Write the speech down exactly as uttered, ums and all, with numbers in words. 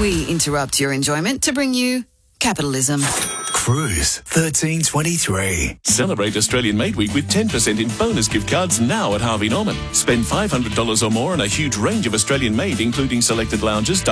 We interrupt your enjoyment to bring you capitalism. Cruise thirteen twenty-three. Celebrate Australian Made Week with ten percent in bonus gift cards now at Harvey Norman. Spend five hundred dollars or more on a huge range of Australian made, including selected lounges,